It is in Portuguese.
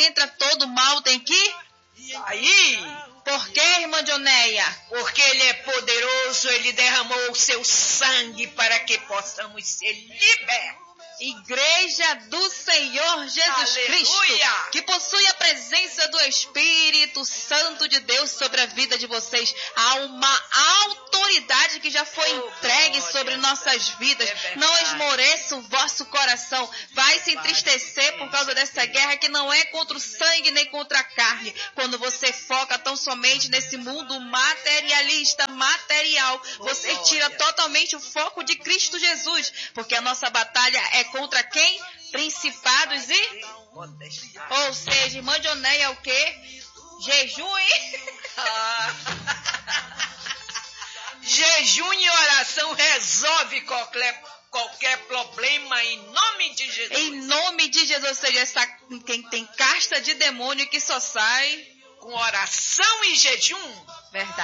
entra todo mal tem que sair. Por quê, irmã Dioneia? Porque Ele é poderoso, Ele derramou o seu sangue para que possamos ser libertos. Igreja do Senhor Jesus Aleluia. Cristo, que possui a presença do Espírito Santo de Deus sobre a vida de vocês. Há uma autoridade que já foi entregue sobre nossas vidas. Não esmoreça o vosso coração. Vai se entristecer por causa dessa guerra que não é contra o sangue nem contra a carne. Quando você foca tão somente nesse mundo materialista, material, você tira totalmente o foco de Cristo Jesus, porque a nossa batalha é contra quem? Principados e... Ou seja, irmã Dioneia é o quê? Jejum e... Jejum e oração resolve qualquer problema em nome de Jesus. Em nome de Jesus, ou seja, quem tem casta de demônio que só sai... Com oração e jejum. Verdade.